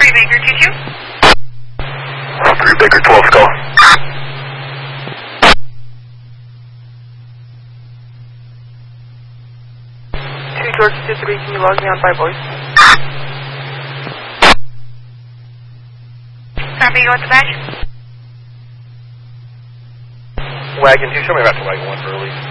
Baker 22. 3 Baker 12 Skull. 2 George 23, can you log me on by voice? Copy, you want the badge? Wagon 2, show me back to Wagon 1 for release.